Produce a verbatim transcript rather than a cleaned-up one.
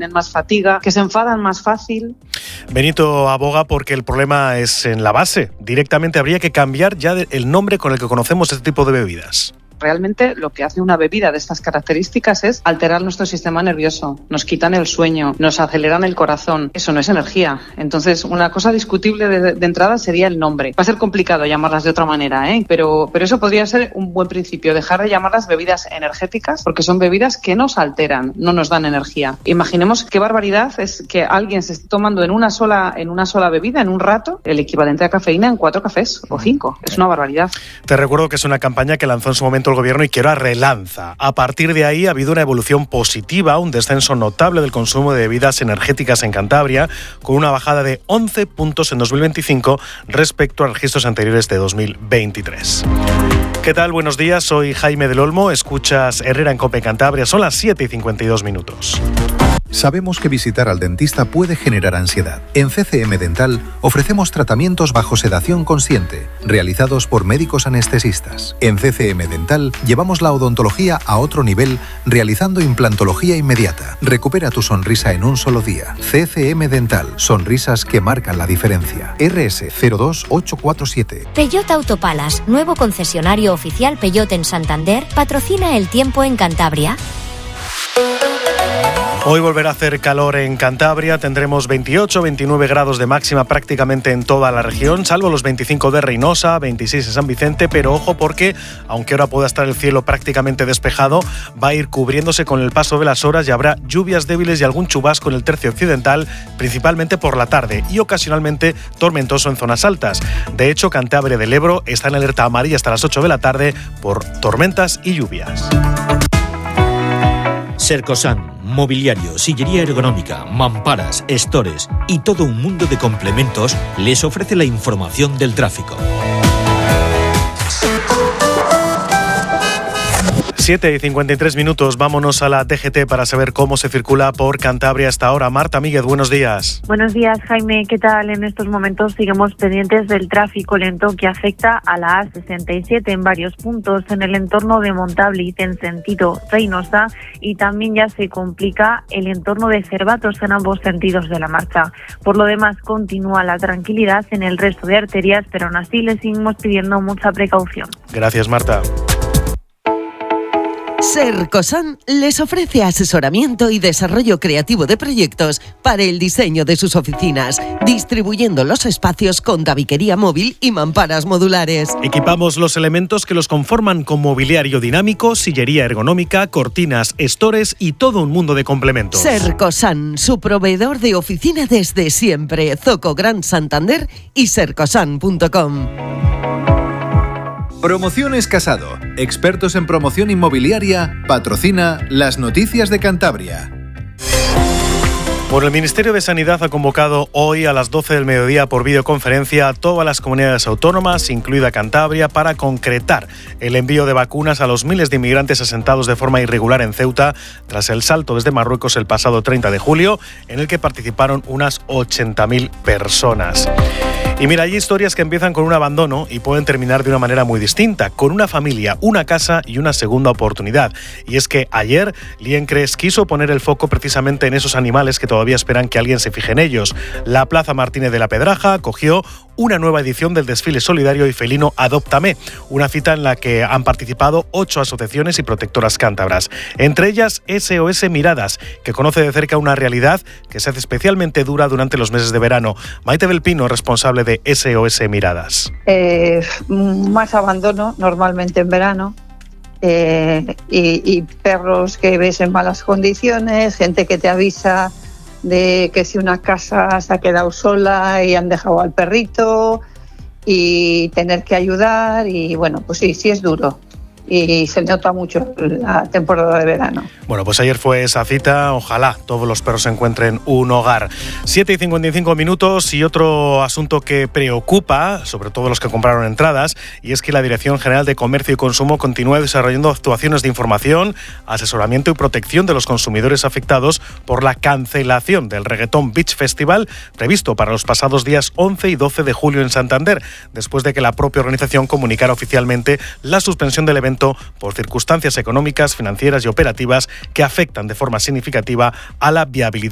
tienen más fatiga, que se enfadan más fácil. Benito aboga porque el problema es en la base. Directamente habría que cambiar ya el nombre con el que conocemos este tipo de bebidas. Realmente lo que hace una bebida de estas características es alterar nuestro sistema nervioso, nos quitan el sueño, nos aceleran el corazón. Eso no es energía. Entonces, una cosa discutible de, de entrada sería el nombre. Va a ser complicado llamarlas de otra manera, ¿eh? pero, pero eso podría ser un buen principio, dejar de llamarlas bebidas energéticas, porque son bebidas que nos alteran, no nos dan energía. Imaginemos qué barbaridad es que alguien se esté tomando en una sola, en una sola bebida, en un rato, el equivalente a cafeína en cuatro cafés o cinco. Es una barbaridad. Te recuerdo que es una campaña que lanzó en su momento el Gobierno y que ahora relanza. A partir de ahí ha habido una evolución positiva, un descenso notable del consumo de bebidas energéticas en Cantabria, con una bajada de once puntos en dos mil veinticinco respecto a registros anteriores de dos mil veintitrés. ¿Qué tal? Buenos días, soy Jaime del Olmo, escuchas Herrera en COPE Cantabria, son las siete y cincuenta y dos minutos. Sabemos que visitar al dentista puede generar ansiedad. En C C M Dental ofrecemos tratamientos bajo sedación consciente, realizados por médicos anestesistas. En C C M Dental llevamos la odontología a otro nivel, realizando implantología inmediata. Recupera tu sonrisa en un solo día. C C M Dental, sonrisas que marcan la diferencia. R S cero dos ocho cuatro siete. Peugeot Autopalas, nuevo concesionario oficial Peugeot en Santander, patrocina el tiempo en Cantabria. Hoy volverá a hacer calor en Cantabria, tendremos veintiocho, veintinueve grados de máxima prácticamente en toda la región, salvo los veinticinco de Reynosa, veintiséis en San Vicente, pero ojo porque, aunque ahora pueda estar el cielo prácticamente despejado, va a ir cubriéndose con el paso de las horas y habrá lluvias débiles y algún chubasco en el tercio occidental, principalmente por la tarde y ocasionalmente tormentoso en zonas altas. De hecho, Cantabria del Ebro está en alerta amarilla hasta las ocho de la tarde por tormentas y lluvias. Sercosan, mobiliario, sillería ergonómica, mamparas, estores y todo un mundo de complementos les ofrece la información del tráfico. siete y cincuenta y tres minutos, vámonos a la D G T para saber cómo se circula por Cantabria hasta ahora. Marta Míguez, buenos días. Buenos días, Jaime, ¿qué tal? En estos momentos seguimos pendientes del tráfico lento que afecta a la A sesenta y siete en varios puntos en el entorno de Montabliz en sentido Reynosa y también ya se complica el entorno de Cervatos en ambos sentidos de la marcha. Por lo demás, continúa la tranquilidad en el resto de arterias, pero aún así le seguimos pidiendo mucha precaución. Gracias, Marta. Sercosan les ofrece asesoramiento y desarrollo creativo de proyectos para el diseño de sus oficinas, distribuyendo los espacios con tabiquería móvil y mamparas modulares. Equipamos los elementos que los conforman con mobiliario dinámico, sillería ergonómica, cortinas, estores y todo un mundo de complementos. Sercosan, su proveedor de oficina desde siempre. Zoco Gran Santander y sercosan punto com. Promociones Casado, expertos en promoción inmobiliaria, patrocina las noticias de Cantabria. Bueno, el Ministerio de Sanidad ha convocado hoy a las doce del mediodía por videoconferencia a todas las comunidades autónomas, incluida Cantabria, para concretar el envío de vacunas a los miles de inmigrantes asentados de forma irregular en Ceuta tras el salto desde Marruecos el pasado treinta de julio, en el que participaron unas ochenta mil personas. Y mira, hay historias que empiezan con un abandono y pueden terminar de una manera muy distinta, con una familia, una casa y una segunda oportunidad. Y es que ayer Liencres quiso poner el foco precisamente en esos animales que todavía esperan que alguien se fije en ellos. La Plaza Martínez de la Pedraja acogió una nueva edición del desfile solidario y felino Adóptame, una cita en la que han participado ocho asociaciones y protectoras cántabras, entre ellas S O S Miradas, que conoce de cerca una realidad que se hace especialmente dura durante los meses de verano. Maite Belpino, responsable de S O S Miradas. Eh, más abandono normalmente en verano. Eh, y, y perros que ves en malas condiciones, gente que te avisa de que si una casa se ha quedado sola y han dejado al perrito y tener que ayudar y bueno, pues sí, sí es duro. Y se nota mucho la temporada de verano. Bueno, pues ayer fue esa cita, ojalá todos los perros encuentren un hogar. siete y cincuenta y cinco minutos y otro asunto que preocupa, sobre todo los que compraron entradas, y es que la Dirección General de Comercio y Consumo continúa desarrollando actuaciones de información, asesoramiento y protección de los consumidores afectados por la cancelación del Reggaeton Beach Festival previsto para los pasados días once y doce de julio en Santander, después de que la propia organización comunicara oficialmente la suspensión del evento por circunstancias económicas, financieras y operativas que afectan de forma significativa a la viabilidad